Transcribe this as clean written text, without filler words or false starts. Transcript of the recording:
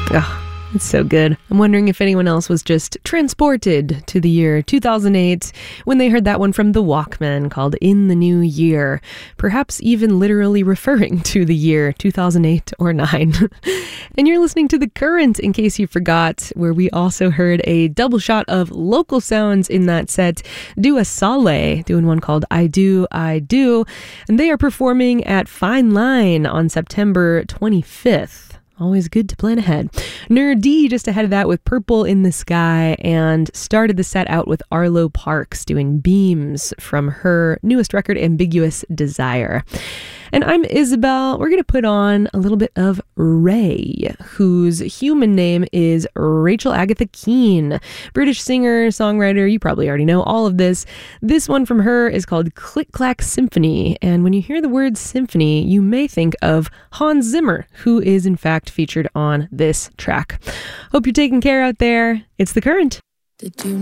Oh, it's so good. I'm wondering if anyone else was just transported to the year 2008 when they heard that one from the Walkmen called In the New Year, perhaps even literally referring to the year 2008 or 9. And you're listening to The Current, in case you forgot, where we also heard a double shot of local sounds in that set. Dua Saleh doing one called I Do, I Do, and they are performing at Fine Line on September 25th. Always good to plan ahead. Nerdy just ahead of that with Purple in the Sky, and started the set out with Arlo Parks doing Beams from her newest record, Ambiguous Desire. And I'm Isabel. We're going to put on a little bit of Ray, whose human name is Rachel Agatha Keane. British singer, songwriter, you probably already know all of this. This one from her is called Click Clack Symphony. And when you hear the word symphony, you may think of Hans Zimmer, who is in fact featured on this track. Hope you're taking care out there. It's The Current. Did you